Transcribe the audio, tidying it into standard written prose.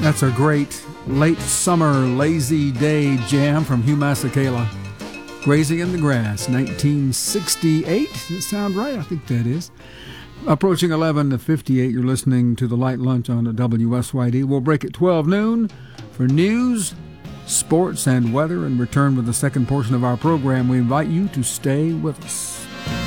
That's a great late summer lazy day jam from Hugh Masekela. Grazing in the Grass, 1968. Does that sound right? I think that is. Approaching 11:58, you're listening to the Light Lunch on WSYD. We'll break at 12 noon for news, sports, and weather and return with the second portion of our program. We invite you to stay with us.